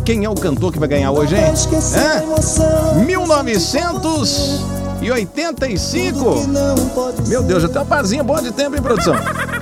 Quem é o cantor que vai ganhar hoje, hein? 1985. Meu Deus, já tem uma parzinha boa de tempo, hein, produção?